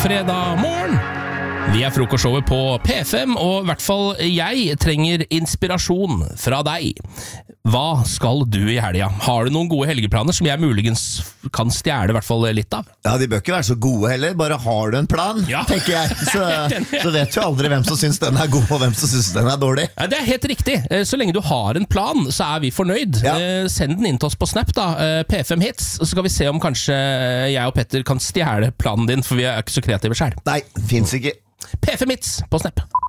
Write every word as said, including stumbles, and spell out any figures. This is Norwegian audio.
fredag morgen. Vi er frokostshowet på P fem, og i hvert fall jeg trenger inspirasjon fra deg. Hva skal du i helga? Har du noen gode helgeplaner som jeg muligens kan stjele i hvert fall litt av? Ja, de bør ikke være så gode heller, bare har du en plan, ja. tenker jeg. Så, så vet du aldri hvem som synes den er god, og hvem som synes den er dårlig. Ja, det er helt riktig. Så lenge du har en plan, så er vi fornøyd. Ja. Send den inn til oss på Snap, da, P fem Hits, så skal vi se om kanskje jeg og Petter kan stjele planen din, for vi er ikke så kreative selv. Nei, finnes ikke. P fem Hits på Snap.